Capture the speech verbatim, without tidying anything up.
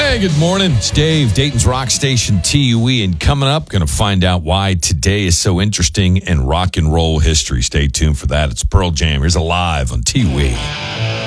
Hey, good morning. It's Dave, Dayton's Rock Station T U E, and coming up, going to find out why today is so interesting in rock and roll history. Stay tuned for that. It's Pearl Jam. Here's Alive on T U E.